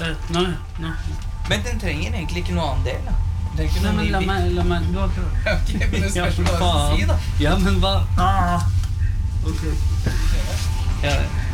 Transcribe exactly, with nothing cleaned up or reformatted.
Nei, nei. Men den trenger egentlig ikke noe annen del, da. Den trenger ikke Nei, noe men ny la bil. meg, la meg, du har prøvd. Ok, men det spørs hva du faen. skal si, da. Ja, men hva? Ah. Ok. Ja,